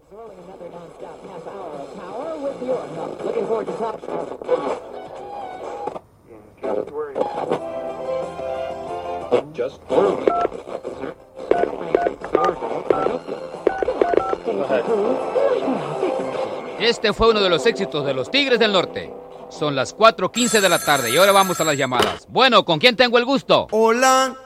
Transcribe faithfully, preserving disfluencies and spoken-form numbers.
Este fue uno de los éxitos de los Tigres del Norte. Son las cuatro quince de la tarde y ahora vamos a las llamadas. Bueno, ¿con quién tengo el gusto? Hola.